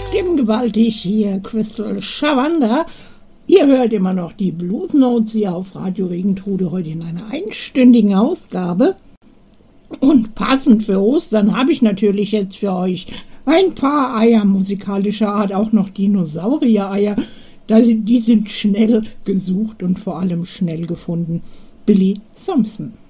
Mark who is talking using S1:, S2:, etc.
S1: Stimmgewaltig hier, Crystal Chavanda. Ihr hört immer noch die Blues Notes hier auf Radio Regentrude, heute in einer einstündigen Ausgabe. Und passend für Ostern habe ich natürlich jetzt für euch ein paar Eier musikalischer Art, auch noch Dinosaurier-Eier. Die sind schnell gesucht und vor allem schnell gefunden. Billy Thompson.